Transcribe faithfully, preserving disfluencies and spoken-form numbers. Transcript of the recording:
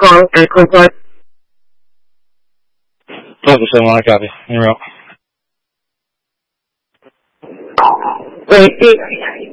call and confirm. Delta seven one, I copy. En route. Wait,